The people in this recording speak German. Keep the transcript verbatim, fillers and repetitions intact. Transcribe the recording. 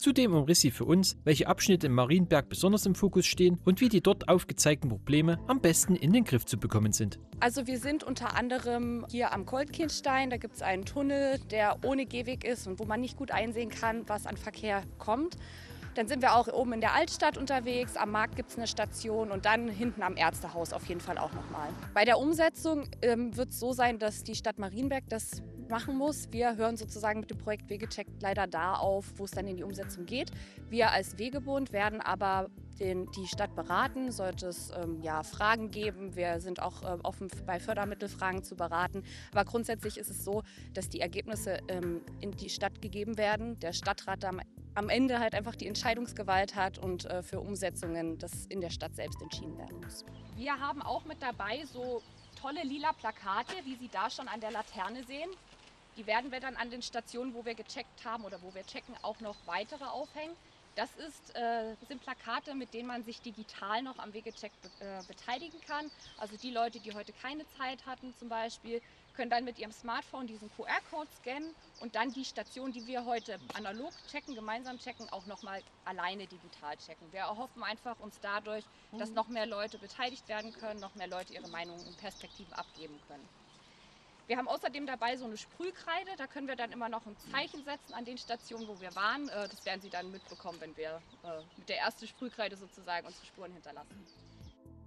Zudem umriss sie für uns, welche Abschnitte im Marienberg besonders im Fokus stehen und wie die dort aufgezeigten Probleme am besten in den Griff zu bekommen sind. Also wir sind unter anderem hier am Goldkindstein, da gibt es einen Tunnel, der ohne Gehweg ist und wo man nicht gut einsehen kann, was an Verkehr kommt. Dann sind wir auch oben in der Altstadt unterwegs, am Markt gibt es eine Station und dann hinten am Ärztehaus auf jeden Fall auch nochmal. Bei der Umsetzung ähm, wird es so sein, dass die Stadt Marienberg das machen muss. Wir hören sozusagen mit dem Projekt Wegecheck leider da auf, wo es dann in die Umsetzung geht. Wir als Wegebund werden aber den, die Stadt beraten, sollte es ähm, ja, Fragen geben. Wir sind auch äh, offen bei Fördermittelfragen zu beraten. Aber grundsätzlich ist es so, dass die Ergebnisse ähm, in die Stadt gegeben werden. Der Stadtrat am, am Ende halt einfach die Entscheidungsgewalt hat und äh, für Umsetzungen das in der Stadt selbst entschieden werden muss. Wir haben auch mit dabei so tolle lila Plakate, wie Sie da schon an der Laterne sehen. Die werden wir dann an den Stationen, wo wir gecheckt haben oder wo wir checken, auch noch weitere aufhängen. Das ist, äh, sind Plakate, mit denen man sich digital noch am Wegecheck be äh, beteiligen kann. Also die Leute, die heute keine Zeit hatten zum Beispiel, können dann mit ihrem Smartphone diesen Q R-Code scannen und dann die Station, die wir heute analog checken, gemeinsam checken, auch nochmal alleine digital checken. Wir erhoffen einfach uns dadurch, dass noch mehr Leute beteiligt werden können, noch mehr Leute ihre Meinungen und Perspektiven abgeben können. Wir haben außerdem dabei so eine Sprühkreide, da können wir dann immer noch ein Zeichen setzen an den Stationen, wo wir waren. Das werden Sie dann mitbekommen, wenn wir mit der ersten Sprühkreide sozusagen unsere Spuren hinterlassen.